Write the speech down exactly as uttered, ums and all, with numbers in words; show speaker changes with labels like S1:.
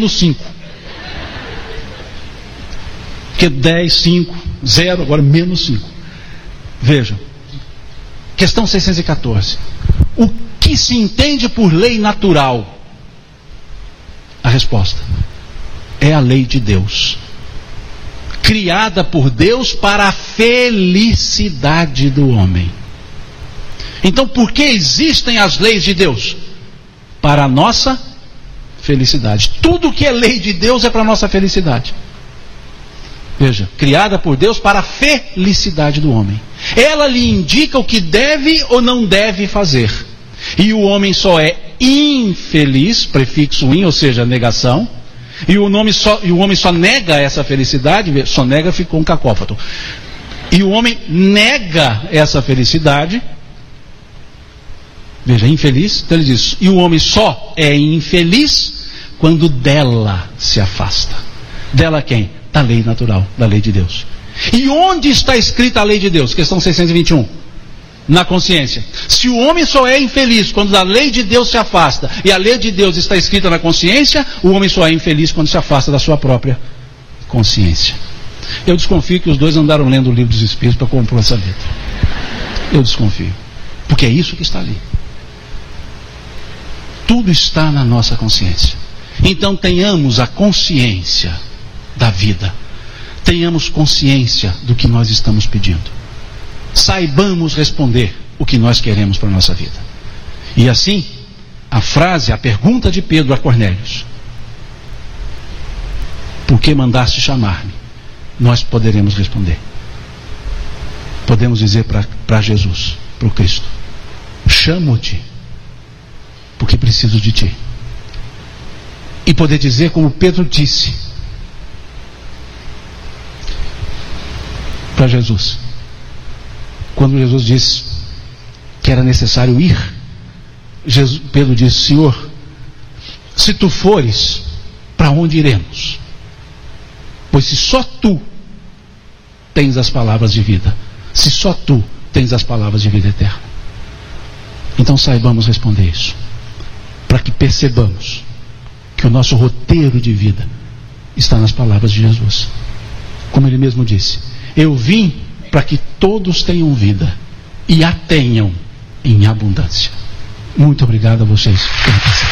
S1: menos cinco. Porque dez, cinco, zero, agora menos cinco. Vejam. Questão seiscentos e quatorze. O que se entende por lei natural? A resposta é a lei de Deus, criada por Deus para a felicidade do homem. Então, por que existem as leis de Deus? Para a nossa felicidade. Tudo que é lei de Deus é para a nossa felicidade. Veja, criada por Deus para a felicidade do homem. Ela lhe indica o que deve ou não deve fazer. E o homem só é infeliz, prefixo in, ou seja, negação. E o, nome só, e o homem só nega essa felicidade, só nega ficou um cacófato. E o homem nega essa felicidade. Veja, infeliz, então ele diz, e o homem só é infeliz quando dela se afasta. Dela quem? Da lei natural, da lei de Deus. E onde está escrita a lei de Deus? Questão seiscentos e vinte e um. Na consciência. Se o homem só é infeliz quando da lei de Deus se afasta, e a lei de Deus está escrita na consciência, o homem só é infeliz quando se afasta da sua própria consciência. Eu desconfio que os dois andaram lendo o livro dos Espíritos para compor essa letra. Eu desconfio. Porque é isso que está ali. Tudo está na nossa consciência. Então tenhamos a consciência da vida. Tenhamos consciência do que nós estamos pedindo. Saibamos responder o que nós queremos para a nossa vida. E assim, a frase, a pergunta de Pedro a Cornélios: por que mandaste chamar-me? Nós poderemos responder. Podemos dizer para Jesus, para o Cristo: chamo-te, porque preciso de ti. E poder dizer como Pedro disse para Jesus, quando Jesus disse que era necessário ir, Jesus, Pedro disse: Senhor, se tu fores, para onde iremos? Pois se só tu tens as palavras de vida, se só tu tens as palavras de vida eterna. Então saibamos responder isso, para que percebamos que o nosso roteiro de vida está nas palavras de Jesus. Como ele mesmo disse: eu vim para que todos tenham vida e a tenham em abundância. Muito obrigado a vocês pela paciência.